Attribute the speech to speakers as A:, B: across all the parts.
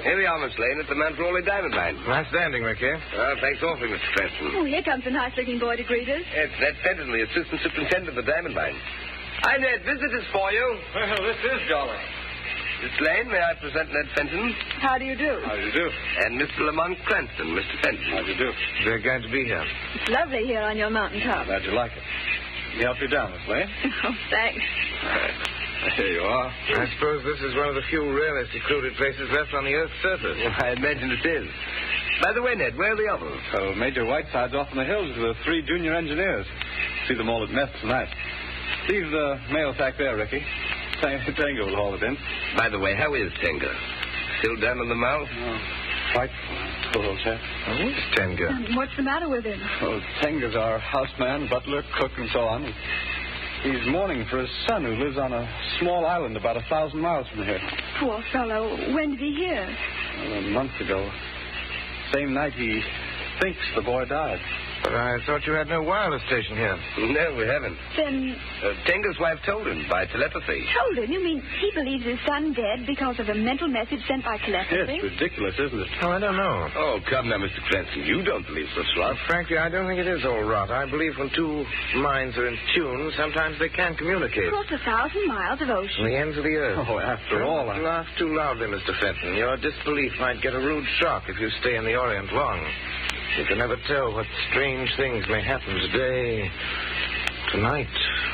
A: Here we are, Miss Lane, at the Manfroli Diamond Mine.
B: Nice standing, Ricky.
A: Thanks awfully, Mr. Cranston.
C: Oh, here comes a nice-looking boy to greet us.
A: It's Ned Fenton, the assistant superintendent of the Diamond Mine. Hi, Ned. Visitors for you.
B: Well, this is jolly.
A: Miss Lane, may I present Ned Fenton?
C: How do you do?
B: How do you do?
A: And Mr. Lamont Cranston, Mr. Fenton.
B: How do you do? Very glad to be here.
C: It's lovely here on your mountaintop.
B: Glad you like it. Let me help you down, Miss Lane.
C: Oh, thanks.
B: Here you are. I suppose this is one of the few really secluded places left on the Earth's surface.
A: I imagine it is. By the way, Ned, where are the others?
B: Oh, Major Whiteside's off in the hills with the 3 junior engineers. See them all at mess tonight. Leave the mail sack there, Ricky. Tenga will haul it in.
A: By the way, how is Tenga? Still down in the mouth?
B: Oh, frightful. Poor old chap.
A: Oh, where's Tenga?
C: What's the matter with him?
B: Oh, Tenga's our houseman, butler, cook, and so on. He's mourning for his son who lives on a small island about 1,000 miles from here.
C: Poor fellow. When did he hear?
B: Well, a month ago. Same night he thinks the boy died. But I thought you had no wireless station here.
A: No, we haven't.
C: Then...
A: Tenga's wife told him by telepathy.
C: Told him? You mean he believes his son dead because of a mental message sent by telepathy?
B: It's ridiculous, isn't it?
D: Oh, I don't know.
A: Oh, come now, Mr. Cranston. You don't believe such rot.
D: Frankly, I don't think it is all rot. I believe when two minds are in tune, sometimes they can communicate.
C: Across 1,000 miles of ocean.
D: From the ends of the earth.
B: Oh, after all,
D: Don't laugh too loudly, Mr. Fenton. Your disbelief might get a rude shock if you stay in the Orient long. You can never tell what strange things may happen today, tonight.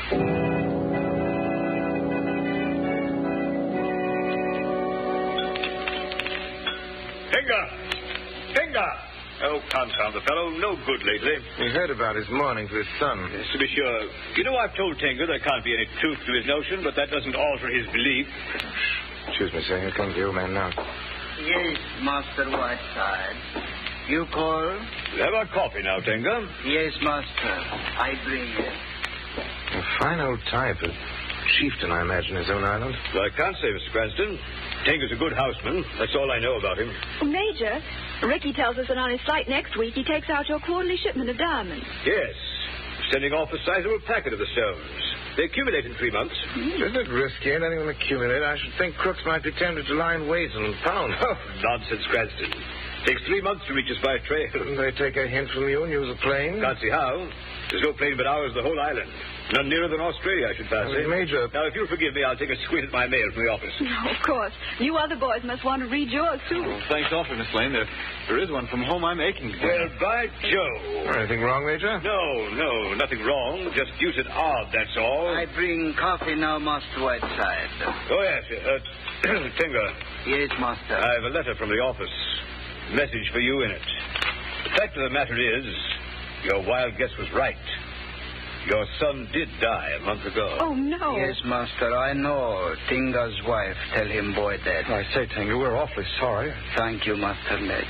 E: Tenga! Oh, confound the fellow. No good lately.
D: We heard about his mourning for his son.
E: Yes, to be sure. You know, I've told Tenga there can't be any truth to his notion, but that doesn't alter his belief.
D: Excuse me, sir. Here comes the old man now.
F: Yes, Master Whiteside. You call?
E: Have our coffee now, Tenga.
F: Yes, Master. I bring it.
D: A fine old type. A chieftain, I imagine, his own island.
E: Well, I can't say, Mr. Cranston. Tenga's a good houseman. That's all I know about him.
C: Oh, Major, Ricky tells us that on his flight next week he takes out your quarterly shipment of diamonds.
E: Yes. Sending off a sizable packet of the stones. They accumulate in 3 months.
D: Isn't it risky letting them accumulate? I should think crooks might be tempted to lie in wait and pound.
E: Oh, nonsense, Cranston. Takes 3 months to reach us by train.
D: Couldn't they take a hint from you and use a plane?
E: Can't see how. There's no plane but ours the whole island. None nearer than Australia, I should fancy.
D: Major...
E: Now, if you'll forgive me, I'll take a squint at my mail from the office.
C: No, of course. You other boys must want to read yours, too.
B: Oh, thanks awfully, Miss Lane. There is one from home I'm aching to get.
E: Well, by Joe.
D: Anything wrong, Major?
E: No, nothing wrong. Just you said odd, that's all.
F: I bring coffee now, Master Whiteside.
E: Oh, yes. Tenga.
F: Yes, Master.
E: I have a letter from the office. Message for you in it. The fact of the matter is, your wild guess was right. Your son did die a month ago.
C: Oh, no.
F: Yes, Master, I know. Tinga's wife tell him boy dead.
B: I say, Tenga, we're awfully sorry.
F: Thank you, Master Ned.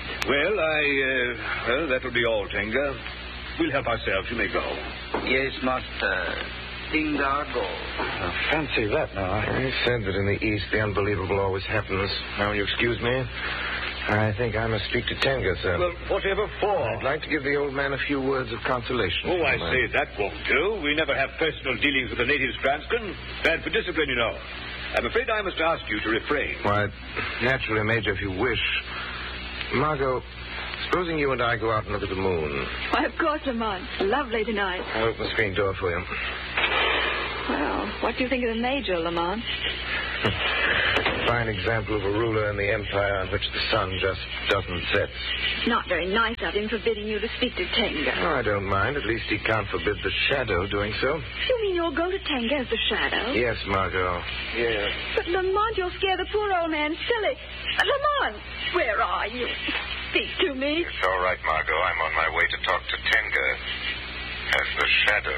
E: Well, that'll be all, Tenga. We'll help ourselves. You may go.
F: Yes, Master. Tinga go.
B: Fancy that now.
D: He said that in the East the unbelievable always happens. Now, will you excuse me? I think I must speak to Tenga, sir.
E: Well, whatever for?
D: I'd like to give the old man a few words of consolation.
E: Oh, I say, that won't do. We never have personal dealings with the natives, Cranston. Bad for discipline, you know. I'm afraid I must ask you to refrain.
D: Why, naturally, Major, if you wish. Margot, supposing you and I go out and look at the moon.
C: Why, of course, Lamont. Lovely tonight.
D: I'll open the screen door for you.
C: Well, what do you think of the Major, Lamont?
D: Fine example of a ruler in the empire on which the sun just doesn't set.
C: Not very nice of him forbidding you to speak to Tenga.
D: Oh, I don't mind. At least he can't forbid the shadow doing so.
C: You mean you'll go to Tenga as the shadow?
D: Yes, Margot. Yes.
C: But, Lamont, you'll scare the poor old man silly. Lamont, where are you? Speak to me.
G: It's all right, Margot. I'm on my way to talk to Tenga as the shadow.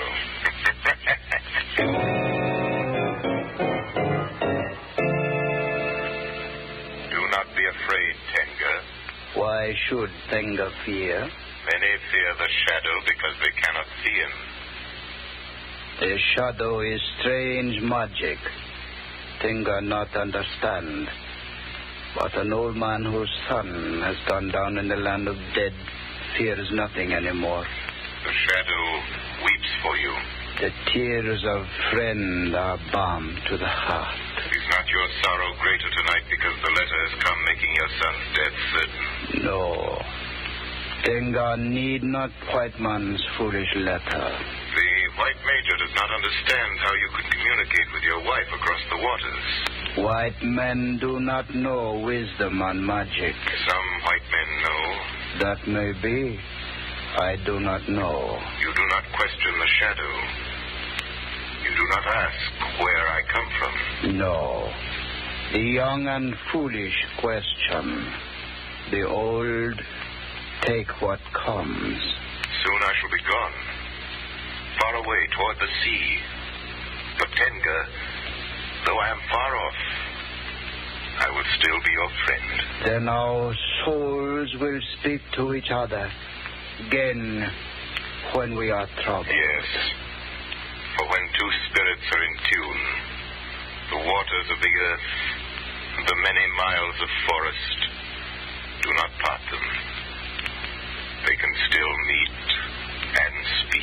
G: Afraid, Tenga.
F: Why should Tenga fear?
G: Many fear the shadow because they cannot see him.
F: The shadow is strange magic. Tenga not understand. But an old man whose son has gone down in the land of dead fears nothing anymore.
G: The shadow weeps for you.
F: The tears of friend are balm to the heart.
G: Is not your sorrow greater tonight because the letter has come making your son death certain.
F: No. Tenga need not white man's foolish letter.
G: The white major does not understand how you could communicate with your wife across the waters.
F: White men do not know wisdom and magic.
G: Some white men know.
F: That may be. I do not know.
G: You do not question the shadow. You do not ask where I come from.
F: No. The young and foolish question. The old take what comes.
G: Soon I shall be gone. Far away toward the sea. But Tenga, though I am far off, I will still be your friend.
F: Then our souls will speak to each other again when we are troubled.
G: Yes. For when two spirits are in tune, the waters of the earth and the many miles of forest do not part them. They can still meet and speak.